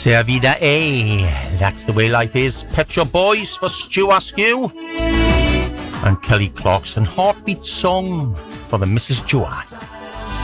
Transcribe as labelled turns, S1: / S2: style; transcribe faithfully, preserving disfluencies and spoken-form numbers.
S1: C'est la vida, eh? That's the way life is. Pet Shop Boys for Stu Askew. And Kelly Clarkson, Heartbeat Song for the Missus Joanne.